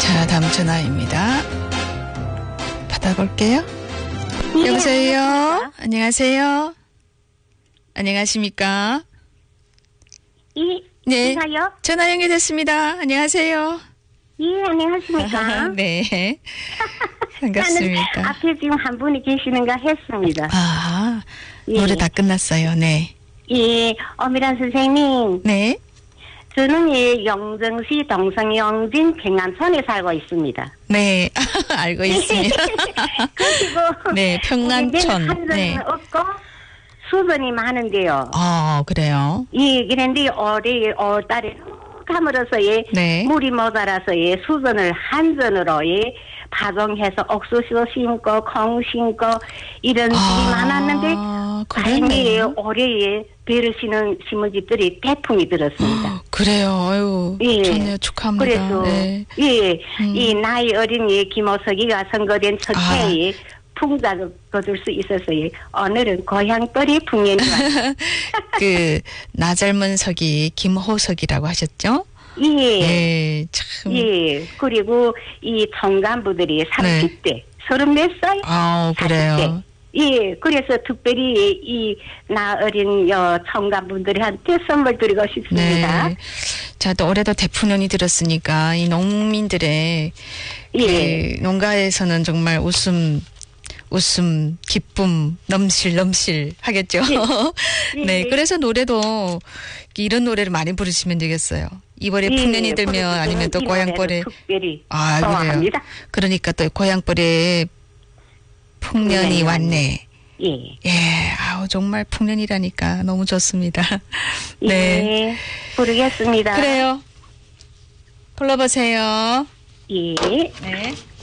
자, 다음 전화입니다. 받아볼게요. 네, 여보세요? 안녕하세요? 안녕하십니까? 네. 인사요? 전화 연결됐습니다. 안녕하세요? 예, 안녕하십니까? 네. 반갑습니다. 나는 앞에 지금 한 분이 계시는가 했습니다. 아, 예. 노래 다 끝났어요. 네. 예, 엄밀한 선생님. 네. 저는 영정시 동성영진 평안촌에 살고 있습니다. 네. 알고 있습니다. 그리고 네, 평안촌. 한전은 네. 없고 수전이 많은데요. 그래요. 예, 그런데 올해 5월달에 감으로서 네. 물이 모자라서 수전을 한전으로 파종해서 옥수수 심고 콩 심고 이런 집이 많았는데 다행히 올해 배를 심은 집들이 태풍이 들었습니다. 그래요. 아유, 예. 좋네요. 축하합니다. 그래서 네. 예, 이 나이 어린 김호석이가 선거된 첫 해에 풍작을 거둘 수 있었어요. 오늘은 고향벌이 풍년이 왔어요. 그 나잘문 석이 김호석이라고 하셨죠? 예. 예, 참. 예. 그리고 이 청간부들이 30대, 34살. 그래요. 40대. 예. 그래서 특별히 이 나 어린 청간분들한테 선물 드리고 싶습니다. 네. 자, 또 올해도 대풍년이 들었으니까 이 농민들의 예. 그 농가에서는 정말 웃음, 기쁨 넘실 하겠죠. 예. 네, 예. 그래서 노래도 이런 노래를 많이 부르시면 되겠어요. 이번에 풍년이 들면 아니면 또 고향벌에 특별히 그래요. 좋아합니다. 그러니까 또 고향벌에 풍년이 왔네. 예. 예, 정말 풍년이라니까 너무 좋습니다. 네. 예. 부르겠습니다. 그래요. 불러보세요. 예. 네.